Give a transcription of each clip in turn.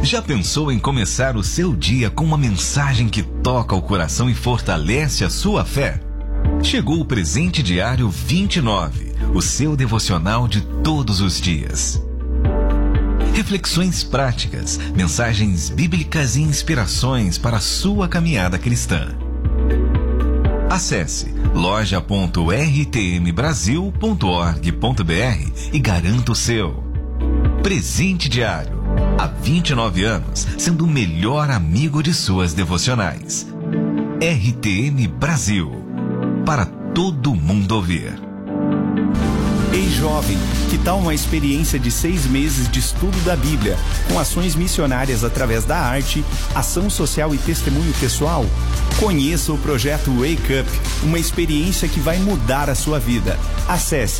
Já pensou em começar o seu dia com uma mensagem que toca o coração e fortalece a sua fé? Chegou o Presente Diário 29, o seu devocional de todos os dias. Reflexões práticas, mensagens bíblicas e inspirações para a sua caminhada cristã. Acesse loja.rtmbrasil.org.br e garanta o seu. Presente Diário. Há 29 anos, sendo o melhor amigo de suas devocionais. RTM Brasil. Para todo mundo ouvir. Ei, jovem, que tal uma experiência de 6 meses de estudo da Bíblia, com ações missionárias através da arte, ação social e testemunho pessoal? Conheça o projeto Wake Up, uma experiência que vai mudar a sua vida. Acesse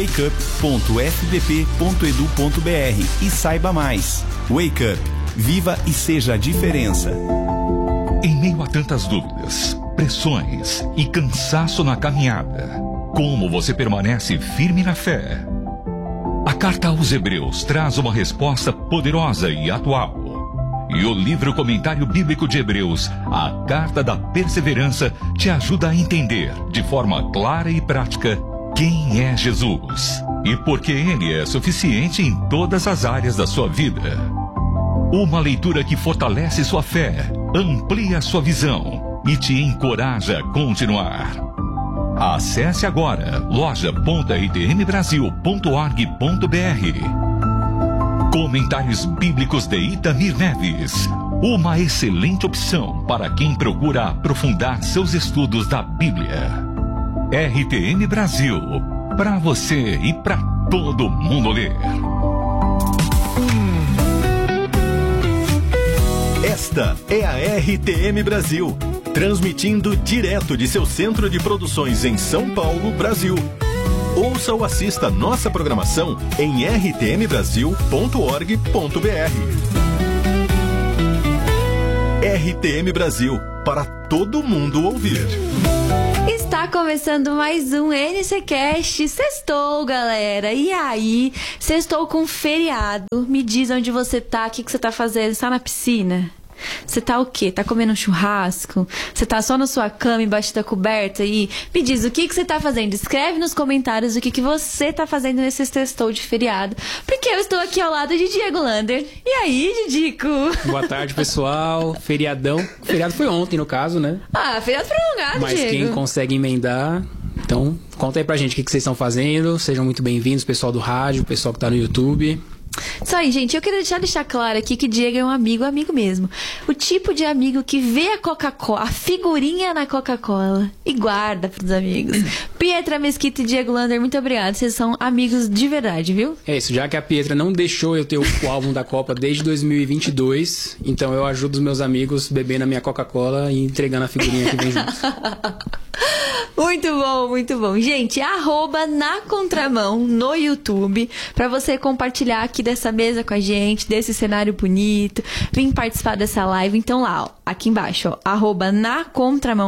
wakeup.fbp.edu.br e saiba mais. Wake Up, viva e seja a diferença. Em meio a tantas dúvidas, pressões e cansaço na caminhada, como você permanece firme na fé? A carta aos Hebreus traz uma resposta poderosa e atual. E o livro Comentário Bíblico de Hebreus, a Carta da Perseverança, te ajuda a entender, de forma clara e prática, quem é Jesus e por que Ele é suficiente em todas as áreas da sua vida. Uma leitura que fortalece sua fé, amplia sua visão e te encoraja a continuar. Acesse agora loja.rtmbrasil.org.br. Comentários Bíblicos de Itamir Neves. Uma excelente opção para quem procura aprofundar seus estudos da Bíblia. RTM Brasil. Para você e para todo mundo ler. Esta é a RTM Brasil, transmitindo direto de seu centro de produções em São Paulo, Brasil. Ouça ou assista nossa programação em rtmbrasil.org.br. RTM Brasil, para todo mundo ouvir. Está começando mais um NCCast. Sextou, galera. E aí? Sextou com feriado. Me diz onde você tá, o que você tá fazendo? Está na piscina? Você tá o quê? Tá comendo um churrasco? Você tá só na sua cama, embaixo da coberta? E me diz, o que você tá fazendo? Escreve nos comentários o que você tá fazendo nesse sextou de feriado. Porque eu estou aqui ao lado de Diego Lander. E aí, Didico? Boa tarde, pessoal. Feriadão. O feriado foi ontem, no caso, né? Ah, feriado prolongado, Mas Diego. quem consegue emendar... Então, conta aí pra gente o que vocês estão fazendo. Sejam muito bem-vindos, pessoal do rádio, pessoal que tá no YouTube. Isso aí, gente. Eu queria deixar claro aqui que Diego é um amigo mesmo. O tipo de amigo que vê a Coca-Cola, a figurinha na Coca-Cola e guarda pros amigos. Pietra Mesquita e Diego Lander, muito obrigado. Vocês são amigos de verdade, viu? É isso, já que a Pietra não deixou eu ter o álbum da Copa desde 2022, então eu ajudo os meus amigos bebendo a minha Coca-Cola e entregando a figurinha que vem junto. Muito bom, muito bom. Gente, @na contramão no YouTube, pra você compartilhar aqui dessa mesa com a gente, desse cenário bonito, vim participar dessa live. Então lá, ó, aqui embaixo, ó, @na contramão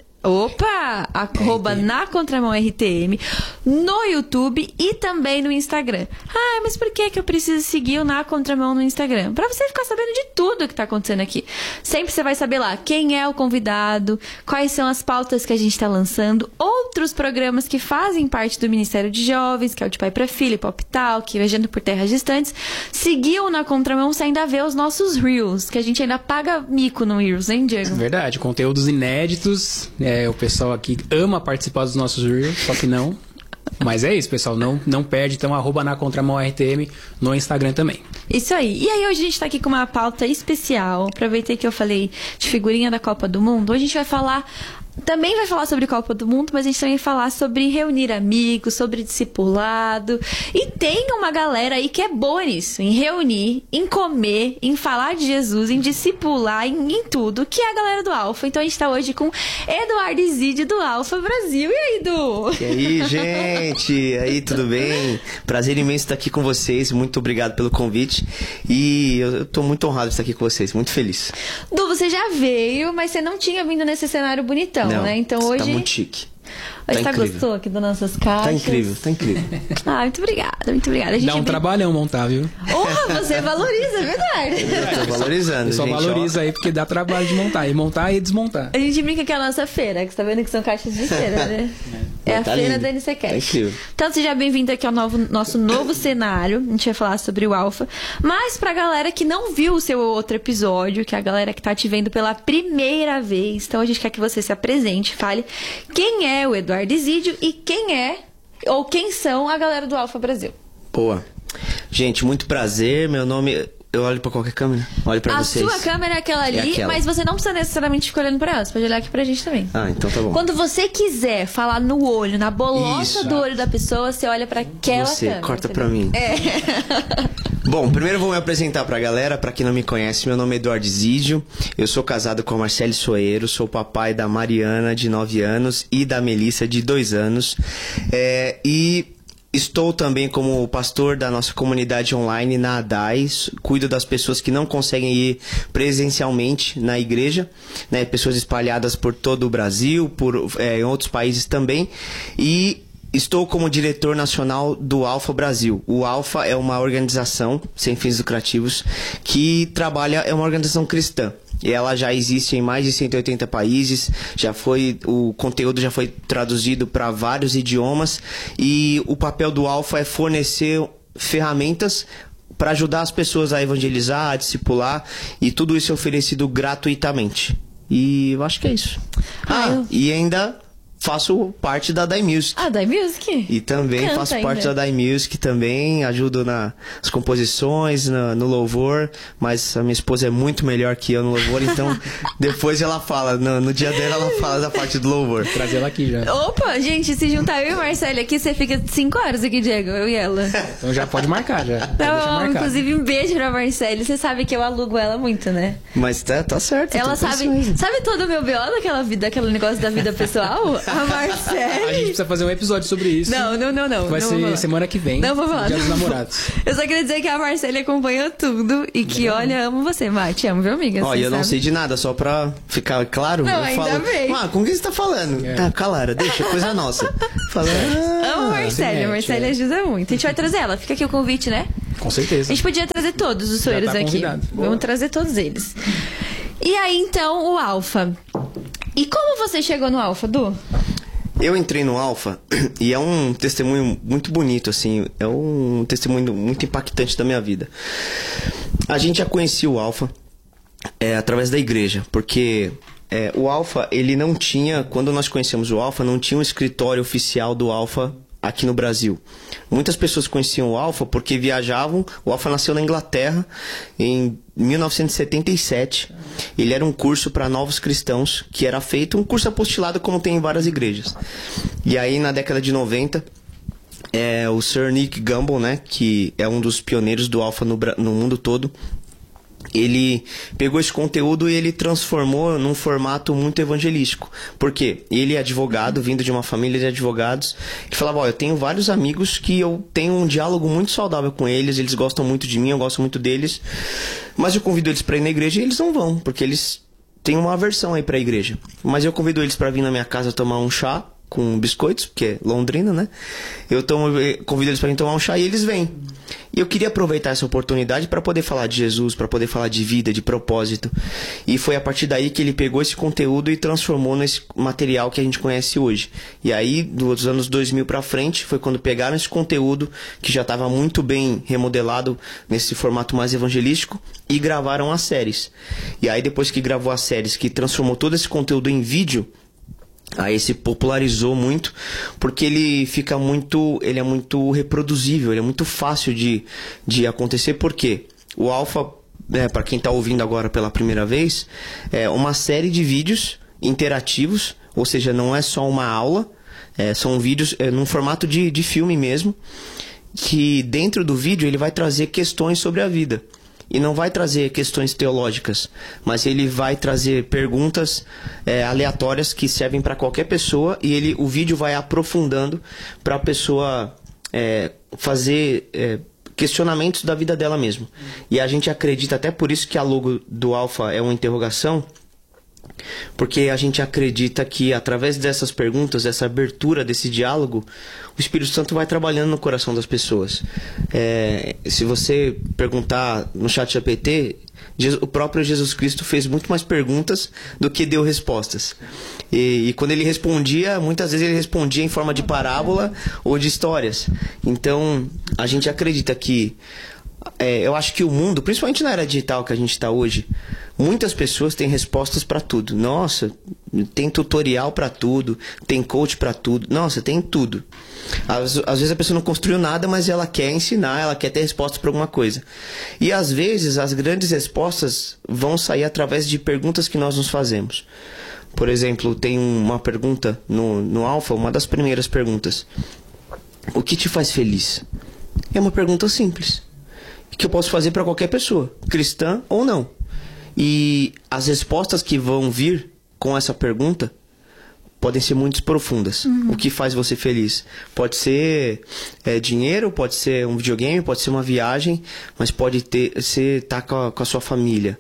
na contramão RTM no YouTube e também no Instagram. Ah, mas por que eu preciso seguir o Na Contramão no Instagram? Pra você ficar sabendo de tudo que tá acontecendo aqui. Sempre você vai saber lá quem é o convidado, quais são as pautas que a gente tá lançando, outros programas que fazem parte do Ministério de Jovens, que é o De Pai pra Filho, Pop Talk, Viajando por Terras Distantes. Seguir o Na Contramão, você ainda vê os nossos Reels, que a gente ainda paga mico no Reels, hein, Diego? Verdade, conteúdos inéditos. O pessoal aqui ama participar dos nossos Reels, só que não. Mas é isso, pessoal, não perde. Então, @na contramão RTM no Instagram também. Isso aí. E aí, hoje a gente tá aqui com uma pauta especial. Aproveitei que eu falei de figurinha da Copa do Mundo. Hoje a gente vai falar... Também vai falar sobre Copa do Mundo, mas a gente também vai falar sobre reunir amigos, sobre discipulado. E tem uma galera aí que é boa nisso, em reunir, em comer, em falar de Jesus, em discipular, em tudo, que é a galera do Alfa. Então a gente tá hoje com Eduardo Izide do Alfa Brasil. E aí, Edu? E aí, gente? E aí, tudo bem? Prazer imenso estar aqui com vocês. Muito obrigado pelo convite. E eu tô muito honrado de estar aqui com vocês, muito feliz. Du, você já veio, mas você não tinha vindo nesse cenário bonitão, não, né? Então hoje... tá muito chique. Hoje tá incrível. gostou aqui das nossas caixas? Tá incrível, tá incrível. Ah, muito obrigada, muito obrigada. A gente Dá um trabalhão montar, viu? Você valoriza, é verdade. Tô valorizando, Eu só gente. valoriza aí porque dá trabalho de montar. E montar e desmontar. A gente brinca que é a nossa feira, que você tá vendo que são caixas de feira, né? É a Tá feira lindo. da NC Cash. Tá incrível. Então seja bem-vindo aqui ao nosso novo cenário. A gente vai falar sobre o Alfa. Mas pra galera que não viu o seu outro episódio, que é a galera que tá te vendo pela primeira vez, então a gente quer que você se apresente, fale quem é o Eduardo Isídio e quem são a galera do Alfa Brasil. Boa. Gente, muito prazer. Meu nome... Eu olho pra qualquer câmera? Olho pra vocês. A sua câmera é aquela ali, aquela. mas você não precisa necessariamente ficar olhando pra ela. Você pode olhar aqui pra gente também. Ah, então tá bom. Quando você quiser falar no olho, na bolota Isso. do olho da pessoa, você olha pra aquela Você, câmera. corta entendeu? pra mim. É. Bom, primeiro eu vou me apresentar pra galera. Pra quem não me conhece, meu nome é Eduardo Isídio. Eu sou casado com a Marcele Soeiro. Sou papai da Mariana, de 9 anos, e da Melissa, de 2 anos. E estou também como pastor da nossa comunidade online na ADAI. Cuido das pessoas que não conseguem ir presencialmente na igreja, né? Pessoas espalhadas por todo o Brasil, em outros países também. E estou como diretor nacional do Alfa Brasil. O Alfa é uma organização sem fins lucrativos que é uma organização cristã. E ela já existe em mais de 180 países, o conteúdo já foi traduzido para vários idiomas, e o papel do Alfa é fornecer ferramentas para ajudar as pessoas a evangelizar, a discipular, e tudo isso é oferecido gratuitamente. E eu acho que é isso. E ainda faço parte da Dai Music. Ah, Dai Music? E também Canta faço parte ainda. da Dai Music também, ajudo nas composições, no louvor, mas a minha esposa é muito melhor que eu no louvor, então depois ela fala, no dia dela ela fala da parte do louvor. Trazer ela aqui já. Opa, gente, se juntar eu e o Marcelo aqui, você fica 5 horas aqui, Diego, eu e ela. Então já pode marcar, já. Pode Tá deixar bom, marcado. inclusive um beijo pra Marcele. Você sabe que eu alugo ela muito, né? Mas tá certo. Ela tô sabe. pensando. Sabe todo o meu BO daquele negócio da vida pessoal? A A gente Marcele. precisa fazer um episódio sobre isso. Não. Vai não vou falar. ser semana que vem. Não vou falar. Dia não dos vou. Namorados. Eu só queria dizer que a Marcele acompanhou tudo e que, olha, amo você, Mar. Te amo, viu, amiga? Ó, Você eu não sabe. sei de nada, só pra ficar claro, Não, eu ainda falo, bem. com quem você tá falando? Ah, calara, deixa, coisa nossa. Fala, Amo a Marcele, a Marcele ajuda muito. A gente vai trazer ela, fica aqui o convite, né? Com certeza. A gente podia trazer todos os soeiros tá aqui. convidado. Vamos trazer todos eles. E aí, então, o Alfa. E como você chegou no Alfa, Du? Eu entrei no Alfa e é um testemunho muito bonito, assim, é um testemunho muito impactante da minha vida. A gente já conhecia o Alfa através da igreja, porque o Alfa, ele não tinha, quando nós conhecemos o Alfa, não tinha um escritório oficial do Alfa aqui no Brasil. Muitas pessoas conheciam o Alfa porque viajavam. O Alfa nasceu na Inglaterra em 1977. Ele era um curso para novos cristãos, que era feito um curso apostilado como tem em várias igrejas. E aí na década de 90, o Sir Nick Gumbel, né, que é um dos pioneiros do Alfa no mundo todo, ele pegou esse conteúdo e ele transformou num formato muito evangelístico. Por quê? Ele é advogado, vindo de uma família de advogados, que falava, eu tenho vários amigos que eu tenho um diálogo muito saudável com eles gostam muito de mim, eu gosto muito deles, mas eu convido eles para ir na igreja e eles não vão, porque eles têm uma aversão aí pra igreja. Mas eu convido eles para vir na minha casa tomar um chá com biscoitos, porque é Londrina, né? Convido eles para vir tomar um chá e eles vêm. E eu queria aproveitar essa oportunidade para poder falar de Jesus, para poder falar de vida, de propósito. E foi a partir daí que ele pegou esse conteúdo e transformou nesse material que a gente conhece hoje. E aí, dos anos 2000 para frente, foi quando pegaram esse conteúdo, que já estava muito bem remodelado nesse formato mais evangelístico, e gravaram as séries. E aí, depois que gravou as séries, que transformou todo esse conteúdo em vídeo, aí se popularizou muito, porque ele é muito reproduzível, ele é muito fácil de acontecer, porque o Alfa, para quem está ouvindo agora pela primeira vez, é uma série de vídeos interativos, ou seja, não é só uma aula, são vídeos num formato de filme mesmo, que dentro do vídeo ele vai trazer questões sobre a vida. E não vai trazer questões teológicas, mas ele vai trazer perguntas aleatórias que servem para qualquer pessoa, e o vídeo vai aprofundando para a pessoa fazer questionamentos da vida dela mesmo. E a gente acredita, até por isso que a logo do Alfa é uma interrogação, Porque a gente acredita que através dessas perguntas, dessa abertura, desse diálogo, o Espírito Santo vai trabalhando no coração das pessoas. Se você perguntar no chat GPT, o próprio Jesus Cristo fez muito mais perguntas do que deu respostas. E quando ele respondia, muitas vezes ele respondia em forma de parábola ou de histórias. Então, a gente acredita que eu acho que o mundo, principalmente na era digital que a gente está hoje, muitas pessoas têm respostas para tudo. Nossa, tem tutorial para tudo, tem coach para tudo. Nossa, tem tudo. Às vezes a pessoa não construiu nada, mas ela quer ensinar, ela quer ter respostas para alguma coisa. E às vezes as grandes respostas vão sair através de perguntas que nós nos fazemos. Por exemplo, tem uma pergunta no Alpha, uma das primeiras perguntas. O que te faz feliz? É uma pergunta simples, que eu posso fazer para qualquer pessoa, cristã ou não. E as respostas que vão vir com essa pergunta podem ser muito profundas. O que faz você feliz? Pode ser dinheiro, pode ser um videogame, pode ser uma viagem, mas pode ser estar com a sua família,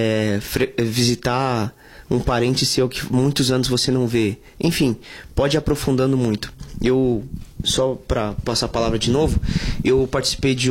visitar um parente seu que muitos anos você não vê. Enfim, pode ir aprofundando muito. Só para passar a palavra de novo, eu participei de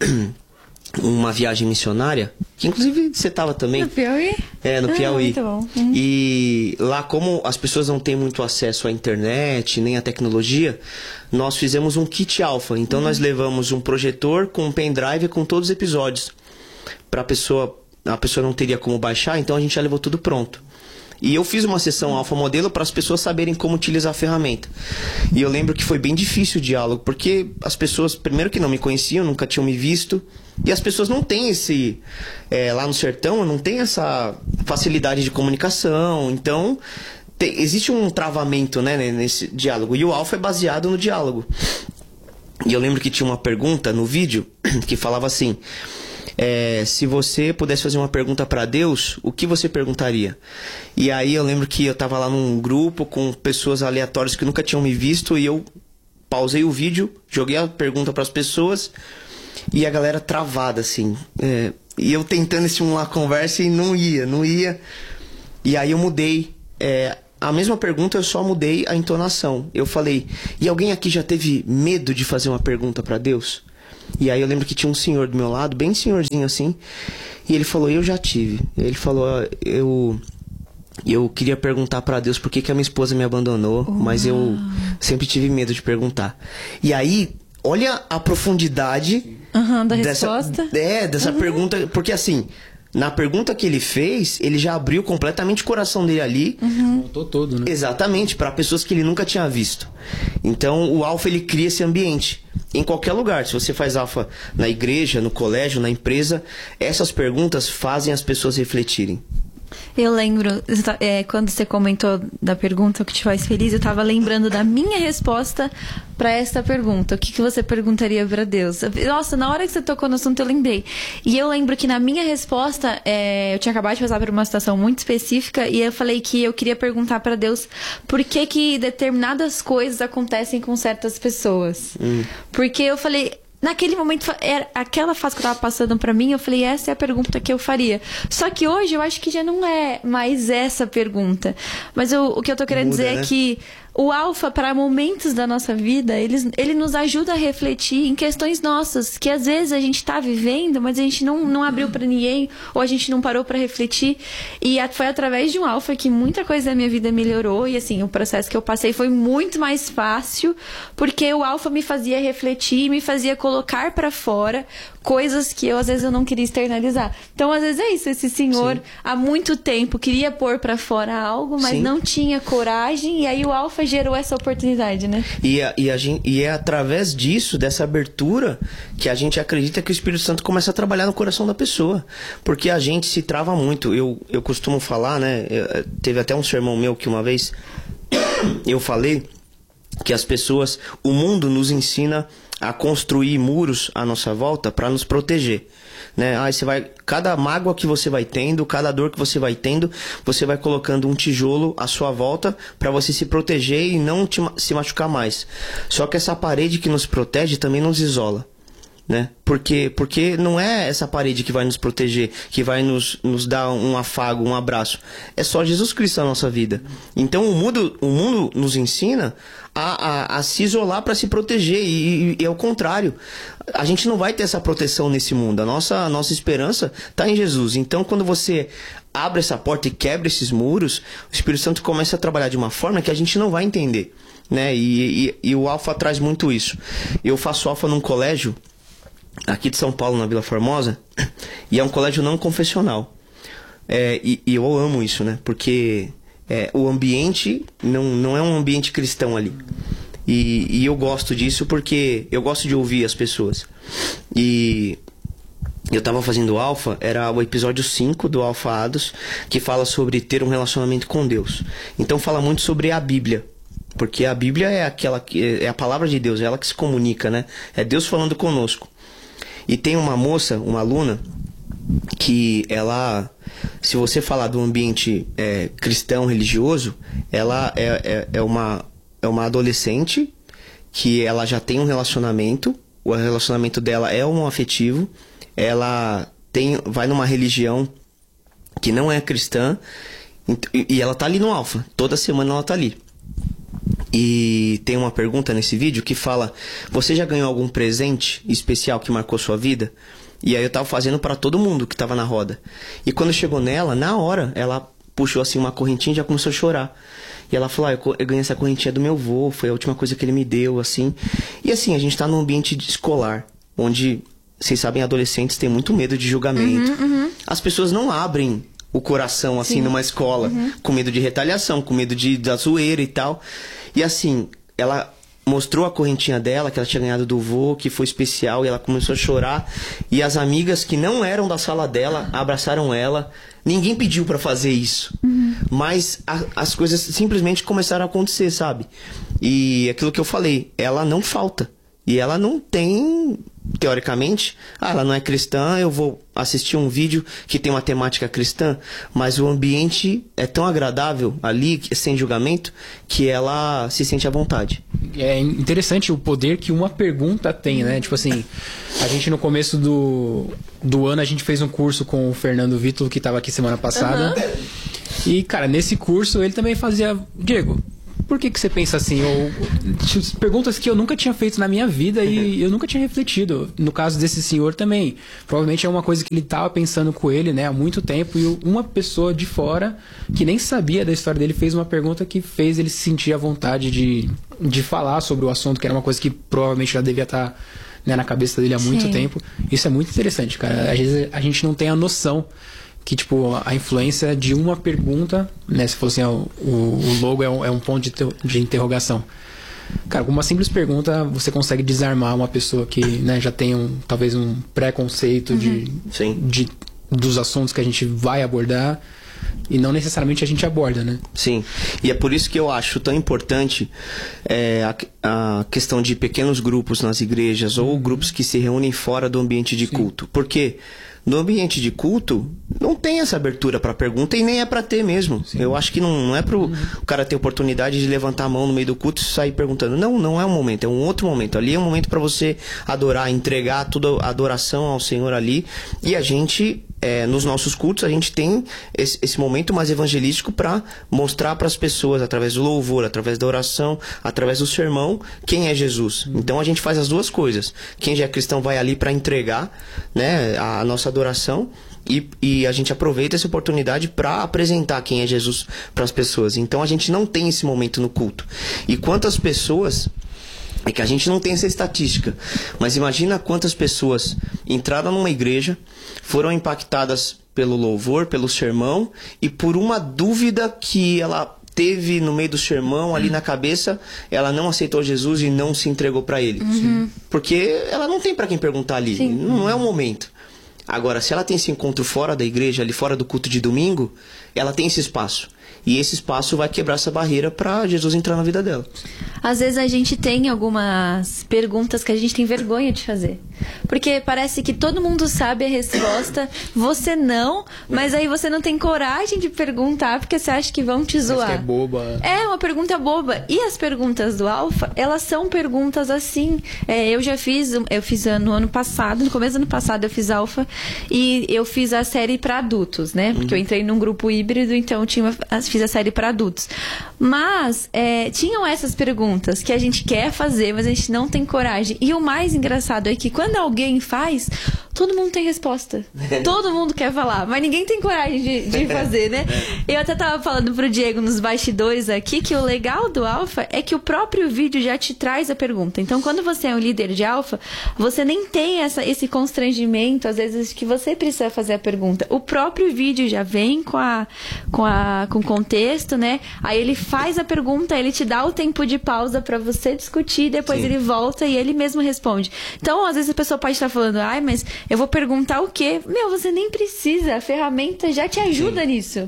uma viagem missionária, que inclusive você estava também. No Piauí? No Piauí. Muito bom. E lá, como as pessoas não têm muito acesso à internet, nem à tecnologia, nós fizemos um kit alfa. Então nós levamos um projetor com um pendrive com todos os episódios. A pessoa não teria como baixar, então a gente já levou tudo pronto. E eu fiz uma sessão alfa modelo para as pessoas saberem como utilizar a ferramenta. E eu lembro que foi bem difícil o diálogo, porque as pessoas, primeiro que não me conheciam, nunca tinham me visto. E as pessoas não têm lá no sertão, não tem essa facilidade de comunicação. Então, existe um travamento, né, nesse diálogo. E o alfa é baseado no diálogo. E eu lembro que tinha uma pergunta no vídeo que falava assim... se você pudesse fazer uma pergunta para Deus, o que você perguntaria? E aí eu lembro que eu estava lá num grupo com pessoas aleatórias que nunca tinham me visto, e eu pausei o vídeo, joguei a pergunta para as pessoas e a galera travada assim, e eu tentando estimular a conversa e não ia. E aí eu mudei a mesma pergunta, eu só mudei a entonação. Eu falei: e alguém aqui já teve medo de fazer uma pergunta para Deus? E aí eu lembro que tinha um senhor do meu lado, bem senhorzinho assim, e ele falou: eu já tive. Ele falou: eu queria perguntar pra Deus por que a minha esposa me abandonou, mas eu sempre tive medo de perguntar. E aí, olha a profundidade da resposta. Dessa pergunta, porque assim... Na pergunta que ele fez, ele já abriu completamente o coração dele ali. Montou todo, né? Exatamente, para pessoas que ele nunca tinha visto. Então, o alfa, ele cria esse ambiente. Em qualquer lugar. Se você faz alfa na igreja, no colégio, na empresa, essas perguntas fazem as pessoas refletirem. Eu lembro, quando você comentou da pergunta, o que te faz feliz, eu tava lembrando da minha resposta para essa pergunta. O que você perguntaria para Deus? Nossa, na hora que você tocou no assunto, eu lembrei. E eu lembro que na minha resposta, eu tinha acabado de passar por uma situação muito específica, e eu falei que eu queria perguntar para Deus por que determinadas coisas acontecem com certas pessoas. Porque eu falei... Naquele momento, aquela fase que eu tava passando pra mim, eu falei, essa é a pergunta que eu faria. Só que hoje eu acho que já não é mais essa pergunta. Mas o que eu tô querendo dizer, né, é que o alfa, para momentos da nossa vida, ele nos ajuda a refletir em questões nossas, que às vezes a gente tá vivendo, mas a gente não abriu pra ninguém, ou a gente não parou pra refletir. E foi através de um alfa que muita coisa da minha vida melhorou. E assim, o processo que eu passei foi muito mais fácil, porque o alfa me fazia refletir, me fazia colocar pra fora coisas que às vezes eu não queria externalizar. Então, às vezes é isso, esse senhor, há muito tempo, queria pôr pra fora algo, mas não tinha coragem, e aí o alfa gerou essa oportunidade, né? E é através disso, dessa abertura, que a gente acredita que o Espírito Santo começa a trabalhar no coração da pessoa. Porque a gente se trava muito. Eu costumo falar, né? Teve até um sermão meu que uma vez eu falei que as pessoas, o mundo nos ensina a construir muros à nossa volta para nos proteger, né? Aí cada mágoa que você vai tendo, cada dor que você vai tendo, você vai colocando um tijolo à sua volta para você se proteger e não se machucar mais. Só que essa parede que nos protege também nos isola. né? Porque não é essa parede que vai nos proteger, que vai nos dar um afago, um abraço. É só Jesus Cristo na nossa vida. Então o mundo nos ensina a se isolar para se proteger, e é o contrário. A gente não vai ter essa proteção nesse mundo. A nossa esperança está em Jesus. Então quando você abre essa porta e quebra esses muros, o Espírito Santo começa a trabalhar de uma forma que a gente não vai entender, né? E o Alfa traz muito isso. Eu faço Alfa num colégio aqui de São Paulo, na Vila Formosa, e é um colégio não confessional. E eu amo isso, né? Porque o ambiente não é um ambiente cristão ali. E eu gosto disso porque eu gosto de ouvir as pessoas. E eu tava fazendo Alfa, era o episódio 5 do Alfa Ados, que fala sobre ter um relacionamento com Deus. Então fala muito sobre a Bíblia. Porque a Bíblia é a palavra de Deus, é ela que se comunica, né? É Deus falando conosco. E tem uma moça, uma aluna, que ela, se você falar do ambiente cristão, religioso, ela é uma adolescente que ela já tem um relacionamento, o relacionamento dela é homoafetivo, ela vai numa religião que não é cristã, e ela tá ali no Alfa, toda semana ela tá ali. E tem uma pergunta nesse vídeo que fala: você já ganhou algum presente especial que marcou sua vida? E aí eu tava fazendo para todo mundo que tava na roda. E quando chegou nela, na hora, ela puxou assim uma correntinha e já começou a chorar. E ela falou: eu ganhei essa correntinha do meu avô, foi a última coisa que ele me deu, assim. E assim, a gente tá num ambiente escolar, onde, vocês sabem, adolescentes têm muito medo de julgamento. As pessoas não abrem o coração, assim, numa escola, com medo de retaliação, com medo da zoeira e tal. E assim, ela mostrou a correntinha dela, que ela tinha ganhado do vô, que foi especial, e ela começou a chorar. E as amigas que não eram da sala dela abraçaram ela. Ninguém pediu pra fazer isso. Mas as coisas simplesmente começaram a acontecer, sabe? E aquilo que eu falei, ela não falta. E ela não tem, teoricamente, ela não é cristã, eu vou assistir um vídeo que tem uma temática cristã, mas o ambiente é tão agradável ali, sem julgamento, que ela se sente à vontade. É interessante o poder que uma pergunta tem, né? Tipo assim, a gente no começo do ano, a gente fez um curso com o Fernando Vítulo, que estava aqui semana passada. E, cara, nesse curso ele também fazia: Diego, por que você pensa assim? Perguntas que eu nunca tinha feito na minha vida e eu nunca tinha refletido. No caso desse senhor também, provavelmente é uma coisa que ele estava pensando com ele, né, há muito tempo, e uma pessoa de fora que nem sabia da história dele fez uma pergunta que fez ele se sentir à vontade de falar sobre o assunto, que era uma coisa que provavelmente já devia estar, né, na cabeça dele há muito tempo. Isso é muito interessante, cara. Às vezes a gente não tem a noção que, tipo, a influência de uma pergunta, né? Você falou assim, o logo é um ponto de interrogação. Cara, com uma simples pergunta, você consegue desarmar uma pessoa que, né, já tem talvez um preconceito dos assuntos que a gente vai abordar, e não necessariamente a gente aborda, né? Sim, e é por isso que eu acho tão importante a questão de pequenos grupos nas igrejas, ou grupos que se reúnem fora do ambiente de culto. Porque no ambiente de culto não tem essa abertura para pergunta, e nem é para ter mesmo. Eu acho que não é pro o cara ter oportunidade de levantar a mão no meio do culto e sair perguntando. Não é um momento, é um outro momento. Ali é um momento para você adorar, entregar toda a adoração ao Senhor ali. E a gente, nos nossos cultos, a gente tem esse momento mais evangelístico para mostrar para as pessoas, através do louvor, através da oração, através do sermão, quem é Jesus. Então a gente faz as duas coisas. Quem já é cristão vai ali para entregar, né, a nossa adoração, e a gente aproveita essa oportunidade para apresentar quem é Jesus para as pessoas. Então a gente não tem esse momento no culto. E quantas pessoas... É que a gente não tem essa estatística, mas imagina quantas pessoas entraram numa igreja, foram impactadas pelo louvor, pelo sermão, e por uma dúvida que ela teve no meio do sermão, ali na cabeça, ela não aceitou Jesus e não se entregou para ele. Porque ela não tem para quem perguntar ali, não é o momento. Agora, se ela tem esse encontro fora da igreja, ali fora do culto de domingo, ela tem esse espaço. E esse espaço vai quebrar essa barreira para Jesus entrar na vida dela. Às vezes a gente tem algumas perguntas que a gente tem vergonha de fazer. Porque parece que todo mundo sabe a resposta, você não, mas aí você não tem coragem de perguntar porque você acha que vão te zoar. Parece que é boba. É uma pergunta boba. E as perguntas do Alpha, elas são perguntas assim. Eu fiz no ano passado, no começo do ano passado eu fiz Alpha e eu fiz a série para adultos, né? Porque eu entrei num grupo híbrido, então fiz a série para adultos. Mas tinham essas perguntas que a gente quer fazer, mas a gente não tem coragem. E o mais engraçado é que quando alguém faz, todo mundo tem resposta. Todo mundo quer falar, mas ninguém tem coragem de fazer, né? Eu até tava falando pro Diego nos bastidores aqui que o legal do Alpha é que o próprio vídeo já te traz a pergunta. Então, quando você é um líder de Alpha, você nem tem esse constrangimento, às vezes, que você precisa fazer a pergunta. O próprio vídeo já vem com contexto, né? Aí ele faz a pergunta, ele te dá o tempo de pausa pra você discutir, depois Sim. ele volta e ele mesmo responde. Então, às vezes a pessoa pode estar falando, mas eu vou perguntar o quê? Você nem precisa, a ferramenta já te ajuda nisso.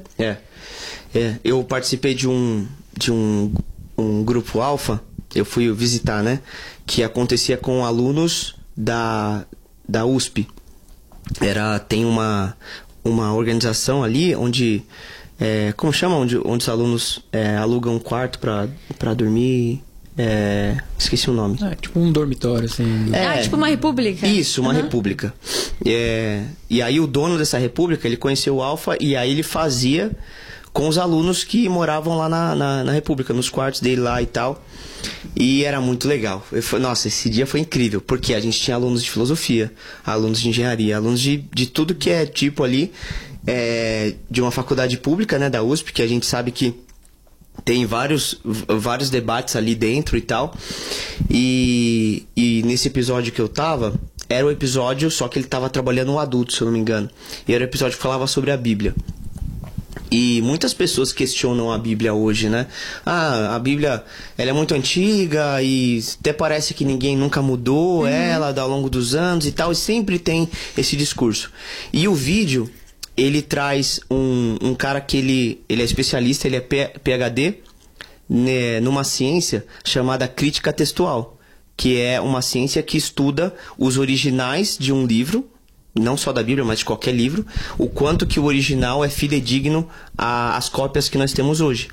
Eu participei de um grupo Alpha, eu fui visitar, né? Que acontecia com alunos da USP. Tem uma organização ali onde... como chama? Onde os alunos alugam um quarto pra dormir... esqueci o nome. Tipo um dormitório, assim. Tipo uma república? Isso, uma república. E aí o dono dessa república, ele conheceu o Alpha e aí ele fazia com os alunos que moravam lá na república, nos quartos dele lá e tal. E era muito legal. Nossa, esse dia foi incrível, porque a gente tinha alunos de filosofia, alunos de engenharia, alunos de tudo que é tipo ali, de uma faculdade pública, né, da USP, que a gente sabe que tem vários debates ali dentro e tal. E nesse episódio que eu tava, era o episódio, só que ele tava trabalhando um adulto, se eu não me engano. E era o episódio que falava sobre a Bíblia. E muitas pessoas questionam a Bíblia hoje, né? A Bíblia, ela é muito antiga e até parece que ninguém nunca mudou ela ao longo dos anos e tal. E sempre tem esse discurso. E o vídeo... ele traz um cara que ele é especialista, ele é PhD numa ciência chamada crítica textual, que é uma ciência que estuda os originais de um livro, não só da Bíblia, mas de qualquer livro, o quanto que o original é fidedigno às cópias que nós temos hoje.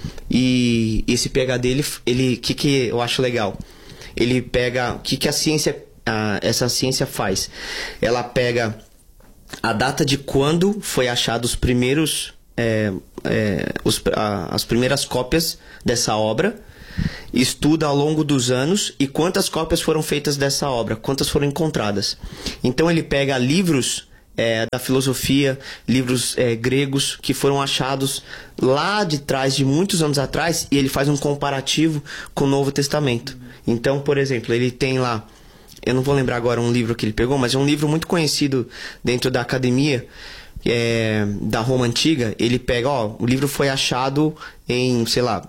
E esse PhD, ele que eu acho legal? Ele pega... o que a ciência... essa ciência faz? Ela pega... a data de quando foi achado os primeiros as primeiras cópias dessa obra, estuda ao longo dos anos e quantas cópias foram feitas dessa obra, quantas foram encontradas. Então ele pega livros da filosofia, livros gregos que foram achados lá de trás, de muitos anos atrás, e ele faz um comparativo com o Novo Testamento. Então, por exemplo, ele tem lá, eu não vou lembrar agora um livro que ele pegou, mas é um livro muito conhecido dentro da academia da Roma Antiga. Ele pega, o livro foi achado em,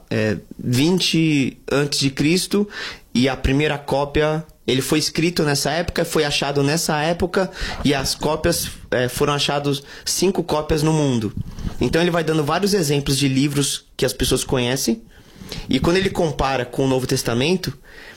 20 a.C. e a primeira cópia, ele foi escrito nessa época, foi achado nessa época, e as cópias foram achadas 5 cópias no mundo. Então ele vai dando vários exemplos de livros que as pessoas conhecem, e quando ele compara com o Novo Testamento,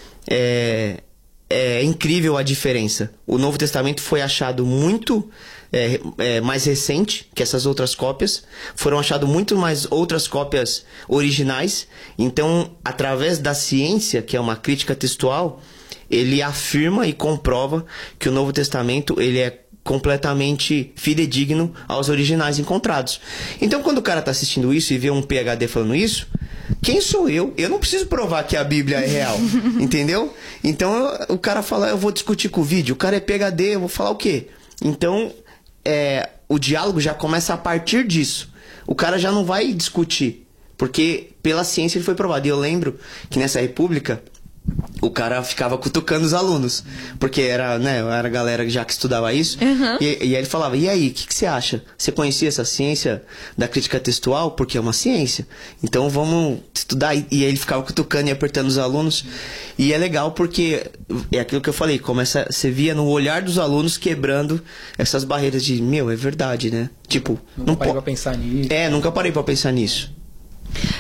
é incrível a diferença. O Novo Testamento foi achado muito mais recente que essas outras cópias. Foram achadas muito mais outras cópias originais. Então, através da ciência, que é uma crítica textual, ele afirma e comprova que o Novo Testamento ele é completamente fidedigno aos originais encontrados. Então, quando o cara está assistindo isso e vê um PhD falando isso, quem sou eu? Eu não preciso provar que a Bíblia é real, entendeu? Então, o cara fala, eu vou discutir com o vídeo, o cara é PhD, eu vou falar o quê? Então, o diálogo já começa a partir disso. O cara já não vai discutir, porque pela ciência ele foi provado. E eu lembro que nessa república, o cara ficava cutucando os alunos, porque era a galera já que estudava isso. E aí ele falava, e aí, o que você acha? Você conhecia essa ciência da crítica textual? Porque é uma ciência, então vamos estudar. E aí ele ficava cutucando e apertando os alunos. E é legal porque é aquilo que eu falei, você via no olhar dos alunos quebrando essas barreiras de, é verdade, né? Tipo, nunca parei pra pensar nisso. Nunca parei pra pensar nisso.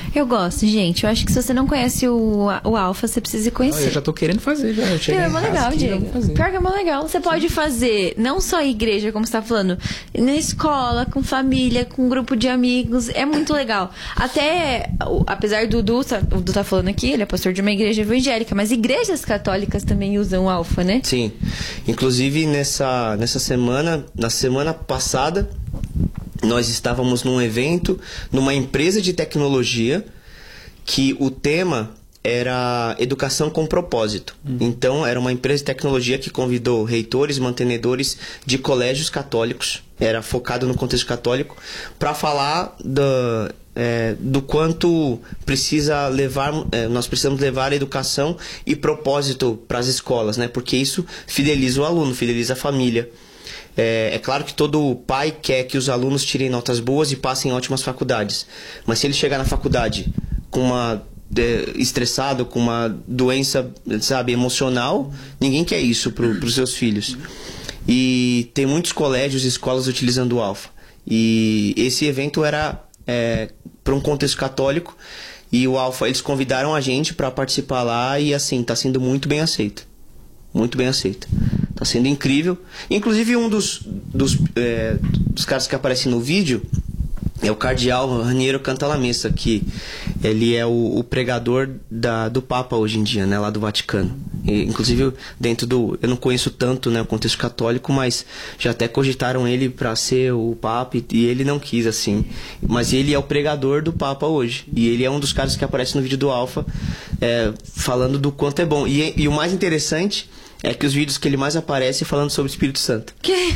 Eu gosto, gente. Eu acho que se você não conhece o Alpha, você precisa conhecer. Eu já tô querendo fazer, já. É mó legal, Diego. Pior que é mó legal. Você pode fazer, não só igreja, como você tá falando, na escola, com família, com um grupo de amigos. É muito legal. Até, apesar do o Du tá falando aqui, ele é pastor de uma igreja evangélica, mas igrejas católicas também usam o Alpha, né? Sim. Inclusive, nessa semana, na semana passada, nós estávamos num evento, numa empresa de tecnologia, que o tema era educação com propósito. Então, era uma empresa de tecnologia que convidou reitores, mantenedores de colégios católicos, era focado no contexto católico, para falar do quanto nós precisamos levar a educação e propósito para as escolas, né? Porque isso fideliza o aluno, fideliza a família. É claro que todo pai quer que os alunos tirem notas boas e passem em ótimas faculdades. Mas se ele chegar na faculdade estressado, com uma doença, sabe, emocional, ninguém quer isso para os seus filhos. E tem muitos colégios e escolas utilizando o Alpha. E esse evento era para um contexto católico. E o Alpha, eles convidaram a gente para participar lá e assim, está sendo muito bem aceito. Muito bem aceito. Tá sendo incrível. Inclusive, um dos caras que aparece no vídeo é o cardeal Raniero Cantalamessa, que ele é o pregador do Papa hoje em dia, né, lá do Vaticano. E, inclusive, eu não conheço tanto, né, o contexto católico, mas já até cogitaram ele para ser o Papa e ele não quis, assim. Mas ele é o pregador do Papa hoje. E ele é um dos caras que aparece no vídeo do Alpha, falando do quanto é bom. E o mais interessante é que os vídeos que ele mais aparece é falando sobre o Espírito Santo. Que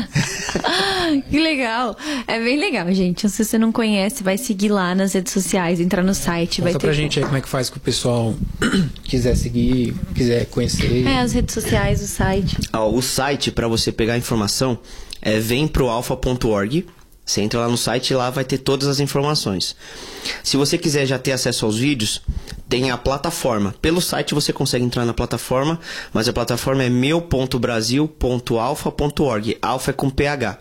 legal. É bem legal, gente. Se você não conhece, vai seguir lá nas redes sociais, entrar no site. Conta pra gente aí como é que faz que o pessoal quiser seguir, quiser conhecer. As redes sociais, o site. O site, para você pegar a informação, é vemproalfa.org. Você entra lá no site e lá vai ter todas as informações. Se você quiser já ter acesso aos vídeos, tem a plataforma. Pelo site você consegue entrar na plataforma, mas a plataforma é meu.brasil.alfa.org. Alfa é com PH.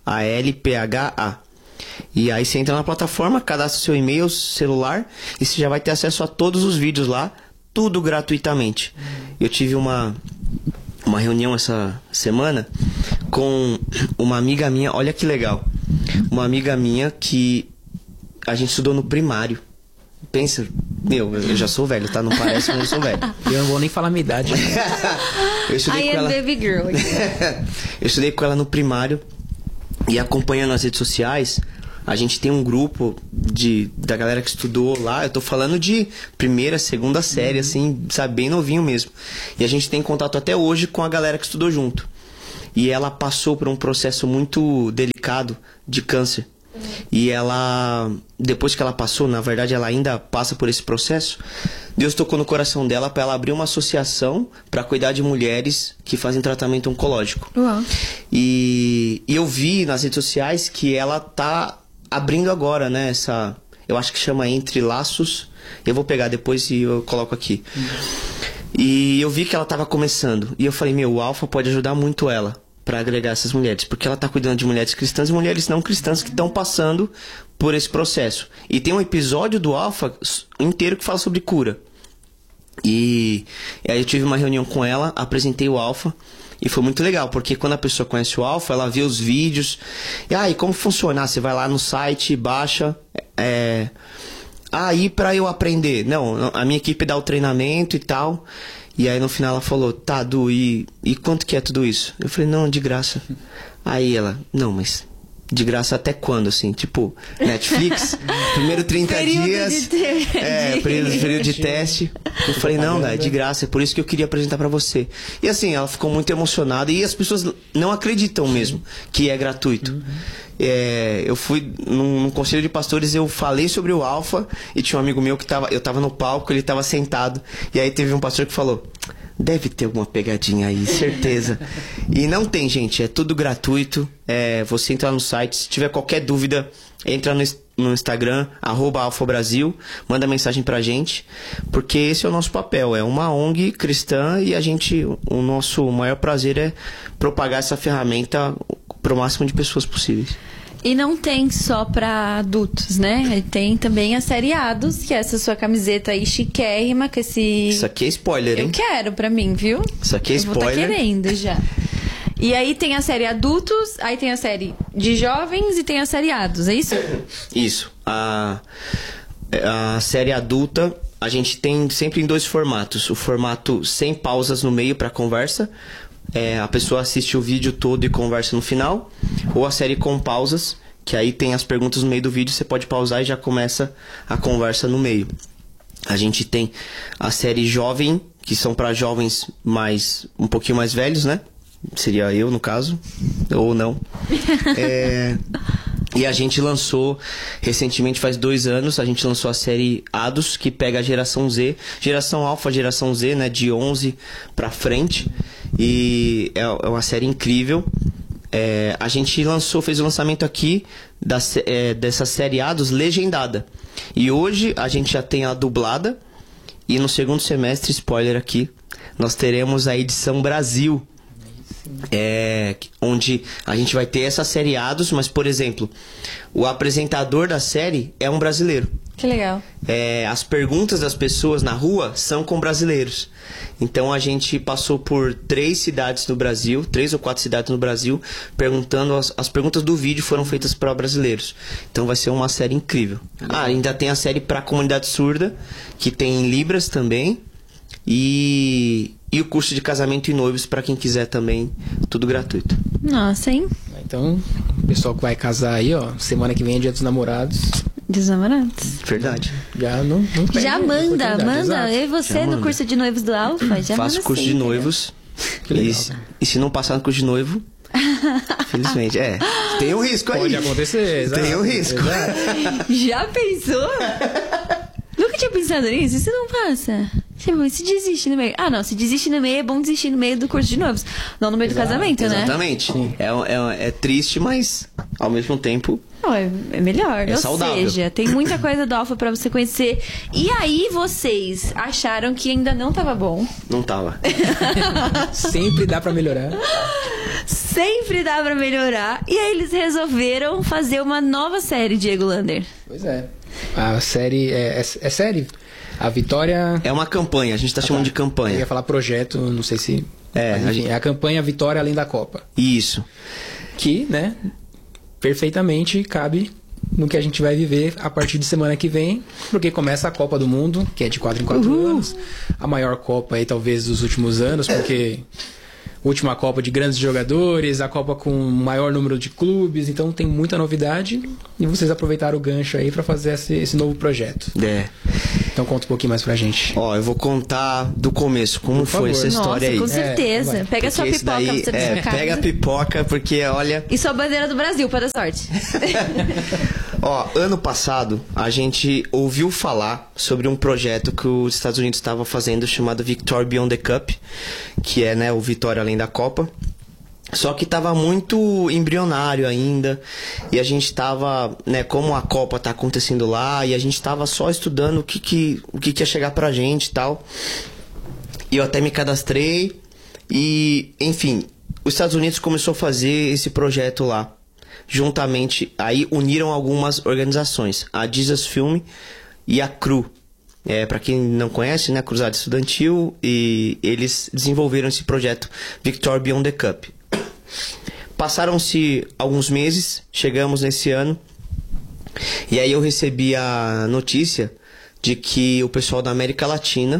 ALPHA. E aí você entra na plataforma, cadastra seu e-mail, celular, e você já vai ter acesso a todos os vídeos lá, tudo gratuitamente. Eu tive uma reunião essa semana com uma amiga minha, olha que legal. Uma amiga minha que a gente estudou no primário. Pensa, eu já sou velho, tá? Não parece, mas eu sou velho. Eu não vou nem falar a minha idade. Eu estudei com ela... baby girl. Eu estudei com ela no primário e acompanhando as redes sociais, a gente tem um grupo da galera que estudou lá. Eu tô falando de primeira, segunda série, assim, sabe, bem novinho mesmo. E a gente tem contato até hoje com a galera que estudou junto. E ela passou por um processo muito delicado de câncer. E ela, depois que ela passou, na verdade ela ainda passa por esse processo, Deus tocou no coração dela para ela abrir uma associação para cuidar de mulheres que fazem tratamento oncológico. Uau. E eu vi nas redes sociais que ela tá abrindo agora, né, eu acho que chama Entre Laços. Eu vou pegar depois e eu coloco aqui. E eu vi que ela tava começando. E eu falei, o Alpha pode ajudar muito ela para agregar essas mulheres, porque ela tá cuidando de mulheres cristãs e mulheres não cristãs que estão passando por esse processo. E tem um episódio do Alpha inteiro que fala sobre cura. E aí eu tive uma reunião com ela, apresentei o Alpha e foi muito legal, porque quando a pessoa conhece o Alpha, ela vê os vídeos. E como funciona? Você vai lá no site, baixa, e para eu aprender? Não, a minha equipe dá o treinamento e tal. E aí no final ela falou, tá, Du, e quanto que é tudo isso? Eu falei, não, de graça. Aí ela, não, mas de graça até quando, assim? Tipo, Netflix, primeiro 30 dias. Período de teste. Eu falei, não, é de graça, é por isso que eu queria apresentar pra você. E assim, ela ficou muito emocionada e as pessoas não acreditam mesmo que é gratuito. Eu fui num conselho de pastores, eu falei sobre o Alpha e tinha um amigo meu que eu tava no palco, ele tava sentado, e aí teve um pastor que falou, deve ter alguma pegadinha aí, certeza. E não tem, gente, é tudo gratuito. Você entra no site, se tiver qualquer dúvida, entra no Instagram, @alfabrasil, manda mensagem pra gente, porque esse é o nosso papel, é uma ONG cristã e o nosso maior prazer é propagar essa ferramenta pro máximo de pessoas possíveis. E não tem só pra adultos, né? Tem também a série Ados, que é essa sua camiseta aí chiquérrima, com esse... Isso aqui é spoiler, hein? Eu quero pra mim, viu? Isso aqui é Eu vou tá spoiler. querendo já. E aí tem a série Adultos, aí tem a série de jovens e tem a série Ados, é isso? Isso. A série adulta, a gente tem sempre em 2 formatos. O formato sem pausas no meio para conversa. A pessoa assiste o vídeo todo e conversa no final. Ou a série com pausas, que aí tem as perguntas no meio do vídeo, você pode pausar e já começa a conversa no meio. A gente tem a série jovem, que são para jovens um pouquinho mais velhos, né? Seria eu, no caso, ou não. E a gente lançou, recentemente, faz 2 anos, a gente lançou a série Ados, que pega a geração Z, geração Alpha, geração Z, né, de 11 pra frente. E é uma série incrível. A gente fez o lançamento aqui dessa série Ados legendada. E hoje a gente já tem a dublada. E no segundo semestre, spoiler aqui, nós teremos a edição Brasil. Onde a gente vai ter essas seriados, mas, por exemplo, o apresentador da série é um brasileiro. Que legal. As perguntas das pessoas na rua são com brasileiros. Então a gente passou por 3 cidades no Brasil, 3 ou 4 cidades no Brasil, perguntando, as perguntas do vídeo foram feitas para brasileiros. Então vai ser uma série incrível. Ainda tem a série para a comunidade surda, que tem em Libras também. E o curso de casamento e noivos para quem quiser também, tudo gratuito. Nossa, hein? Então, o pessoal que vai casar aí, ó, semana que vem é Dia dos Namorados. Dos namorados. Verdade. Já não perde Já a manda. oportunidade, Eu e você Já no manda. curso de noivos do Alfa, já Faço manda curso de sim, noivos. Que legal, E se não passar no curso de noivo, felizmente. Tem um risco aí. Pode acontecer, exato. Tem um risco. Exato. Já pensou? Nunca tinha pensado nisso? Isso não passa. Tipo, se desiste no meio. Ah, não. Se desiste no meio, é bom desistir no meio do curso de noivos. Não no meio do casamento, né? Exatamente. É triste, mas ao mesmo tempo... Não, é melhor. Ou saudável. seja, tem muita coisa do Alfa pra você conhecer. E aí, vocês acharam que ainda não tava bom. Não tava. Sempre dá pra melhorar. Sempre dá pra melhorar. E aí, eles resolveram fazer uma nova série, Diego Lander. Pois é. A série... É série? A Vitória... É uma campanha, a gente tá chamando de Eu campanha. ia falar projeto, não sei se... Mas, enfim, a gente- é a campanha Vitória Além da Copa. Isso. Que, né, perfeitamente cabe no que a gente vai viver a partir de semana que vem, porque começa a Copa do Mundo, que é de 4 em 4 anos. A maior Copa aí, talvez, dos últimos anos, porque... Última Copa de grandes jogadores, a Copa com o maior número de clubes, então tem muita novidade e vocês aproveitaram o gancho aí pra fazer esse novo projeto. Então conta um pouquinho mais pra gente. Eu vou contar do começo, como Por foi favor. essa história Nossa, aí. com certeza. vai. Pega sua Porque esse pipoca daí, pra você na sua casa. pega a pipoca, porque olha... E sua bandeira do Brasil, pra dar sorte. Ano passado, a gente ouviu falar sobre um projeto que os Estados Unidos estavam fazendo chamado Victory Beyond the Cup, que é, né, o Vitória Além da Copa. Só que estava muito embrionário ainda, e a gente estava, né, como a Copa tá acontecendo lá, e a gente estava só estudando o que ia chegar pra gente e tal. E eu até me cadastrei, e, enfim, os Estados Unidos começou a fazer esse projeto lá. Juntamente, aí uniram algumas organizações, a Jesus Film e a CRU. Para quem não conhece, né, a Cruzada Estudantil, e eles desenvolveram esse projeto Victory Beyond the Cup. Passaram-se alguns meses, chegamos nesse ano, e aí eu recebi a notícia de que o pessoal da América Latina,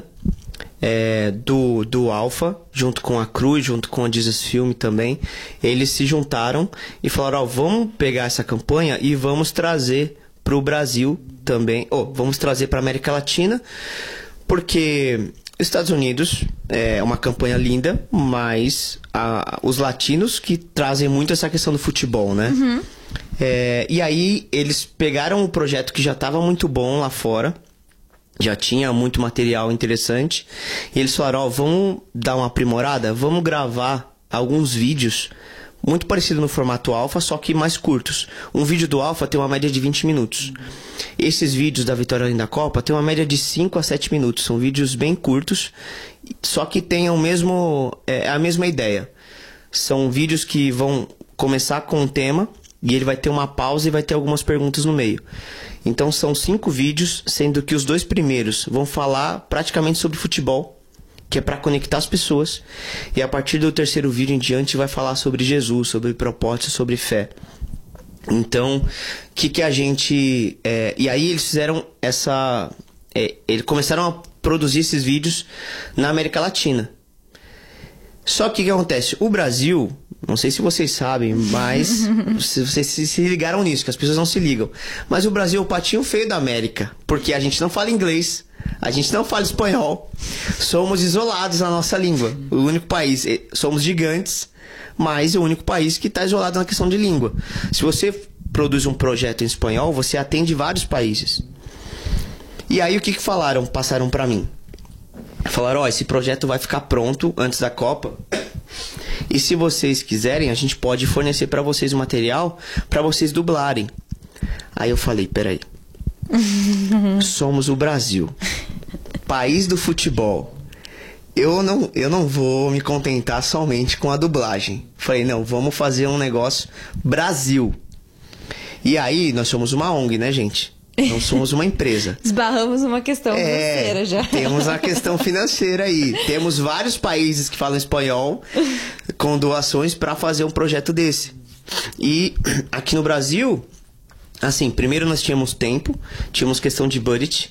do Alpha, junto com a Cruz, junto com a Jesus Film também, eles se juntaram e falaram, vamos pegar essa campanha e vamos trazer para o Brasil também, vamos trazer para a América Latina, porque os Estados Unidos é uma campanha linda, mas os latinos que trazem muito essa questão do futebol, né? Uhum. E aí eles pegaram o projeto que já estava muito bom lá fora, já tinha muito material interessante, e eles falaram, vamos dar uma aprimorada, vamos gravar alguns vídeos muito parecido no formato Alpha, só que mais curtos. Um vídeo do Alpha tem uma média de 20 minutos. Esses vídeos da Vitória Além da Copa tem uma média de 5 a 7 minutos. São vídeos bem curtos, só que tem a mesma ideia. São vídeos que vão começar com um tema, E ele vai ter uma pausa e vai ter algumas perguntas no meio. Então são 5 vídeos, sendo que os 2 primeiros vão falar praticamente sobre futebol, que é para conectar as pessoas. E a partir do 3º vídeo em diante vai falar sobre Jesus, sobre propósito, sobre fé. Então, o que a gente... e aí eles fizeram essa... eles começaram a produzir esses vídeos na América Latina. Só que o que acontece? O Brasil, não sei se vocês sabem, mas vocês se ligaram nisso, que as pessoas não se ligam. Mas o Brasil é o patinho feio da América, porque a gente não fala inglês, a gente não fala espanhol, somos isolados na nossa língua. O único país, somos gigantes, mas é o único país que está isolado na questão de língua. Se você produz um projeto em espanhol, você atende vários países. E aí o que falaram, passaram para mim? Falaram, esse projeto vai ficar pronto antes da Copa. E se vocês quiserem, a gente pode fornecer para vocês o material para vocês dublarem. Aí eu falei, peraí. Somos o Brasil, país do futebol. Eu não vou me contentar somente com a dublagem. Falei, não, vamos fazer um negócio Brasil. E aí, nós somos uma ONG, né, gente? Não somos uma empresa. Esbarramos uma questão financeira já. Temos a questão financeira aí. Temos vários países que falam espanhol com doações para fazer um projeto desse. E aqui no Brasil, assim, primeiro nós tínhamos tempo, tínhamos questão de budget.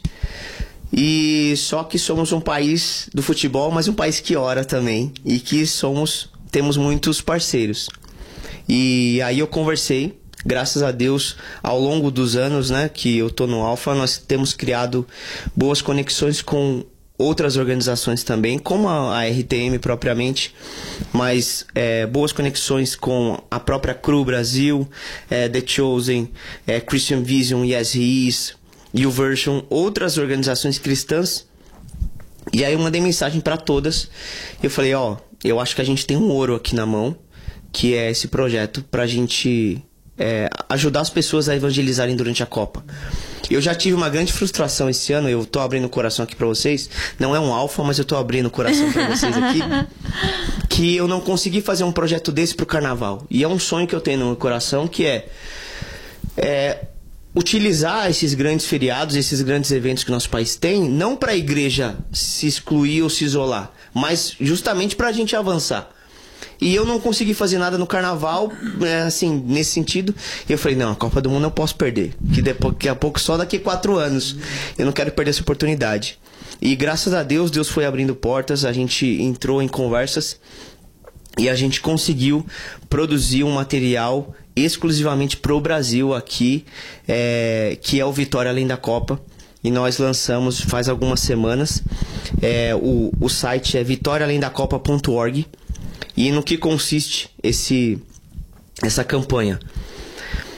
E só que somos um país do futebol, mas um país que ora também. E que temos muitos parceiros. E aí eu conversei. Graças a Deus, ao longo dos anos, né, que eu tô no Alpha, nós temos criado boas conexões com outras organizações também, como a RTM propriamente, mas boas conexões com a própria Cru Brasil, The Chosen, Christian Vision, Yes He Is, YouVersion, outras organizações cristãs. E aí eu mandei mensagem para todas. Eu falei, eu acho que a gente tem um ouro aqui na mão, que é esse projeto pra gente... ajudar as pessoas a evangelizarem durante a Copa. Eu já tive uma grande frustração esse ano. Eu tô abrindo o coração aqui pra vocês. Não é um alfa, mas eu tô abrindo o coração pra vocês aqui. Que eu não consegui fazer um projeto desse pro carnaval. E é um sonho que eu tenho no meu coração, que é utilizar esses grandes feriados, esses grandes eventos que nosso país tem, não pra igreja se excluir ou se isolar, mas justamente pra gente avançar. E eu não consegui fazer nada no carnaval, assim, nesse sentido. E eu falei, não, a Copa do Mundo eu posso perder. Que daqui a pouco, só daqui a 4 anos. Eu não quero perder essa oportunidade. E graças a Deus, Deus foi abrindo portas. A gente entrou em conversas. E a gente conseguiu produzir um material exclusivamente pro Brasil aqui. Que é o Vitória Além da Copa. E nós lançamos faz algumas semanas. O site é vitoriaalemdacopa.org. E no que consiste essa campanha?